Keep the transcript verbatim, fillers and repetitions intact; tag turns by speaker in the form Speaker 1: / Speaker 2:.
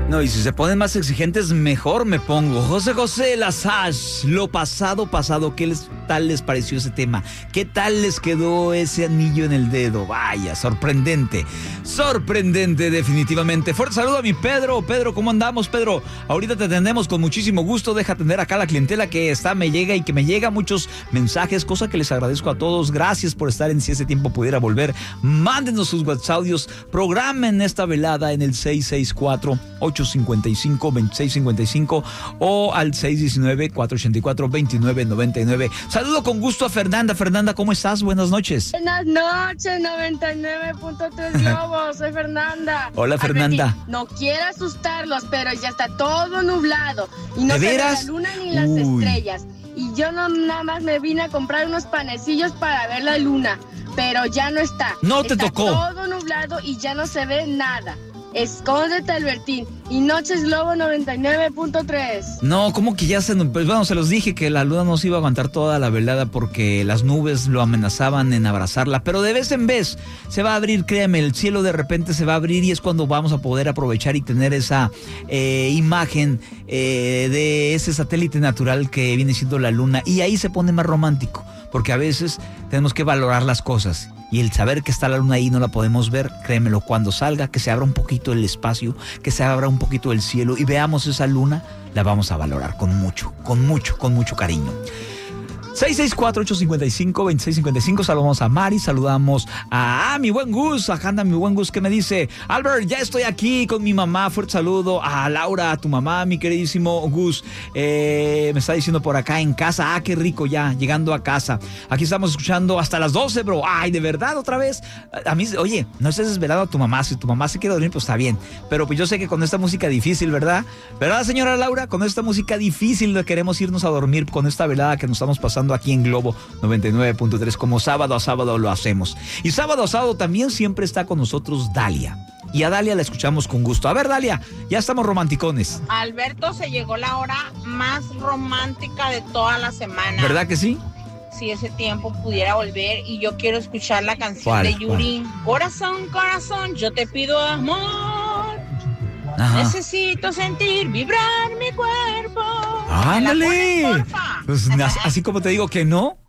Speaker 1: No, y si se ponen más exigentes, mejor me pongo. José José Lasash, lo pasado, pasado, ¿qué les, tal les pareció ese tema? ¿Qué tal les quedó ese anillo en el dedo? Vaya, sorprendente, sorprendente definitivamente. Fuerte saludo a mi Pedro. Pedro, ¿cómo andamos, Pedro? Ahorita te atendemos con muchísimo gusto. Deja atender acá a la clientela que está, me llega y que me llega muchos mensajes, cosa que les agradezco a todos. Gracias por estar en Si Ese Tiempo Pudiera Volver. Mándenos sus WhatsApps, programen esta velada en el seis seis cuatro, ocho cinco cinco, dos seis cinco cinco o al seis uno nueve, cuatro ocho cuatro, dos nueve nueve nueve. Saludo con gusto a Fernanda. Fernanda, ¿cómo estás? Buenas noches.
Speaker 2: Buenas noches, noventa y nueve punto tres Globo. Soy Fernanda.
Speaker 1: Hola, Fernanda.
Speaker 2: Albertín, no quiero asustarlos, pero ya está todo nublado y no
Speaker 1: ¿De
Speaker 2: se ve
Speaker 1: veras?
Speaker 2: la luna ni las
Speaker 1: Uy.
Speaker 2: estrellas. Y yo no nada más me vine a comprar unos panecillos para ver la luna, pero ya no está.
Speaker 1: No te
Speaker 2: está
Speaker 1: tocó.
Speaker 2: Todo nublado y ya no se ve nada. Escóndete, Albertín. Y Noches Globo noventa y nueve punto tres.
Speaker 1: No, ¿cómo que ya se... Pues bueno, se los dije que la luna no se iba a aguantar toda la velada porque las nubes lo amenazaban en abrazarla, pero de vez en vez se va a abrir, créeme, el cielo de repente se va a abrir y es cuando vamos a poder aprovechar y tener esa eh, imagen eh, de ese satélite natural que viene siendo la luna, y ahí se pone más romántico, porque a veces tenemos que valorar las cosas. Y el saber que está la luna ahí y no la podemos ver, créemelo, cuando salga, que se abra un poquito el espacio, que se abra un poquito el cielo y veamos esa luna, la vamos a valorar con mucho, con mucho, con mucho cariño. seis seis cuatro, ocho cinco cinco, dos seis cinco cinco. Saludamos a Mari, saludamos a, a mi buen Gus, a Handa, mi buen Gus, que me dice: Albert, ya estoy aquí con mi mamá. Fuerte saludo a Laura, a tu mamá, mi queridísimo Gus. Eh, me está diciendo por acá en casa. Ah, qué rico, ya llegando a casa. Aquí estamos escuchando hasta las doce, bro. Ay, de verdad, otra vez. A mí, oye, no estés desvelado a tu mamá. Si tu mamá se quiere dormir, pues está bien. Pero pues yo sé que con esta música difícil, ¿verdad? ¿Verdad, señora Laura? Con esta música difícil queremos irnos a dormir con esta velada que nos estamos pasando aquí en Globo noventa y nueve punto tres, como sábado a sábado lo hacemos. Y sábado a sábado también siempre está con nosotros Dalia. Y a Dalia la escuchamos con gusto. A ver, Dalia, ya estamos romanticones.
Speaker 3: Alberto, se llegó la hora más romántica de toda la semana.
Speaker 1: ¿Verdad que sí?
Speaker 3: Si ese tiempo pudiera volver, y yo quiero escuchar la canción
Speaker 1: ¿Cuál?
Speaker 3: de Yuri. Corazón, corazón, yo te pido amor.
Speaker 1: Ajá.
Speaker 3: Necesito sentir vibrar mi cuerpo.
Speaker 1: ¡Ándale!
Speaker 3: ¿Me la pones, porfa?
Speaker 1: Pues así como te digo que no,